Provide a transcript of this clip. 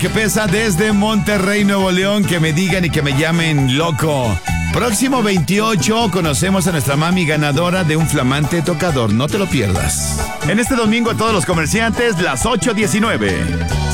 que pesa desde Monterrey, Nuevo León, que me digan y que me llamen loco. Próximo 28 conocemos a nuestra mami ganadora de un flamante tocador. No te lo pierdas. En este domingo a todos los comerciantes, las 8:19.